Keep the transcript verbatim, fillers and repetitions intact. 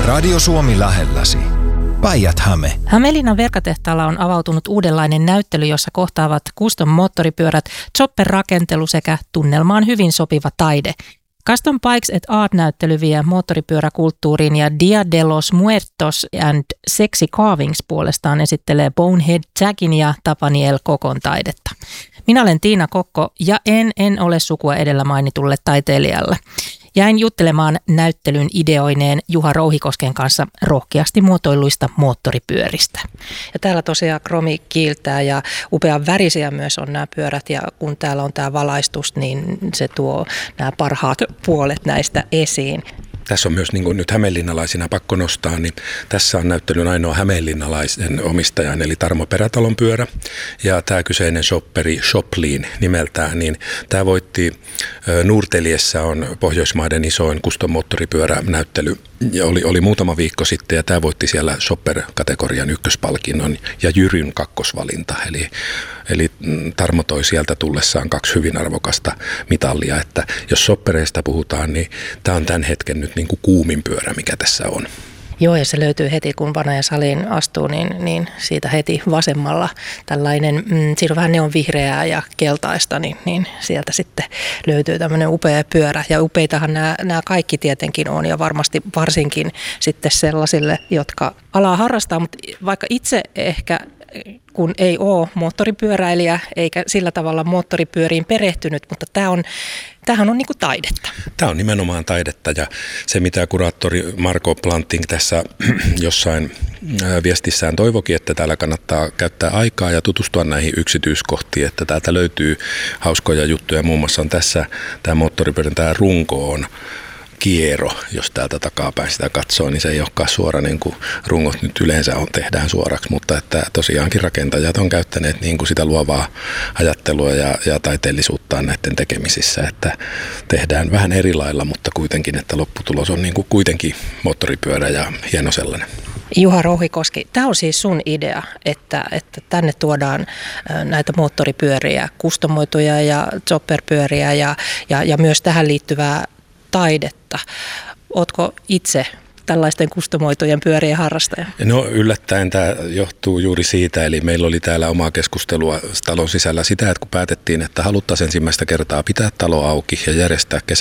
Radio Suomi lähelläsi. Päijät-Häme. Hämeenlinnan verkatehtaalla on avautunut uudenlainen näyttely, jossa kohtaavat custom moottoripyörät, chopper-rakentelu sekä tunnelmaan hyvin sopiva taide. Custom Bikes et Art-näyttely vie moottoripyöräkulttuuriin ja Dia de los Muertos and Sexy Carvings puolestaan esittelee Bonehead Jackin ja Tapaniel Kokon taidetta. Minä olen Tiina Kokko ja en, en ole sukua edellä mainitulle taiteilijalle. Jäin juttelemaan näyttelyn ideoineen Juha Rouhikosken kanssa rohkeasti muotoiluista moottoripyöristä. Ja täällä tosiaan kromi kiiltää ja upean värisiä myös on nämä pyörät ja kun täällä on tämä valaistus, niin se tuo nämä parhaat puolet näistä esiin. Tässä on myös niin kuin nyt hämeenlinnalaisina pakko nostaa, niin tässä on näyttelyn ainoa hämeenlinnalaisen omistajan, eli Tarmo Perätalon pyörä. Ja tämä kyseinen shopperi, Shoplin nimeltään, niin tämä voitti Nuurteliessä on Pohjoismaiden isoin custom moottoripyöränäyttely. Ja oli, oli muutama viikko sitten ja tämä voitti siellä shopper-kategorian ykköspalkinnon ja Jyryn kakkosvalinta. Eli, eli Tarmo toi sieltä tullessaan kaksi hyvin arvokasta mitallia, että jos shoppereista puhutaan, niin tämä on tämän hetken nyt niin kuin kuumin pyörä, mikä tässä on. Joo, ja se löytyy heti, kun vanaja saliin astuu, niin, niin siitä heti vasemmalla tällainen, mm, siinä on vähän neonvihreää ja keltaista, niin, niin sieltä sitten löytyy tämmöinen upea pyörä. Ja upeitahan nämä, nämä kaikki tietenkin on, ja varmasti varsinkin sitten sellaisille, jotka alaa harrastaa, mutta vaikka itse ehkä kun ei ole moottoripyöräilijä eikä sillä tavalla moottoripyöriin perehtynyt, mutta tämä on, tämähän on niin kuin taidetta. Tämä on nimenomaan taidetta ja se mitä kuraattori Marko Planting tässä jossain viestissään toivokin, että täällä kannattaa käyttää aikaa ja tutustua näihin yksityiskohtiin, että täältä löytyy hauskoja juttuja. Muun muassa on tässä tämä moottoripyörän tämä runko on kiero, jos täältä takapäin sitä katsoo, niin se ei olekaan suora niin kuin rungot nyt yleensä on, tehdään suoraksi, mutta että tosiaankin rakentajat on käyttäneet niin kuin sitä luovaa ajattelua ja, ja taiteellisuuttaan näiden tekemisissä, että tehdään vähän eri lailla, mutta kuitenkin, että lopputulos on niin kuin kuitenkin moottoripyörä ja hieno sellainen. Juha Rouhikoski, tämä on siis sun idea, että, että tänne tuodaan näitä moottoripyöriä, kustomoituja ja chopperpyöriä ja, ja, ja myös tähän liittyvää taidetta. Ootko itse tällaisten kustomoitujen pyörien harrastaja? No yllättäen tämä johtuu juuri siitä, eli meillä oli täällä omaa keskustelua talon sisällä sitä, että kun päätettiin, että haluttaisiin ensimmäistä kertaa pitää talo auki ja järjestää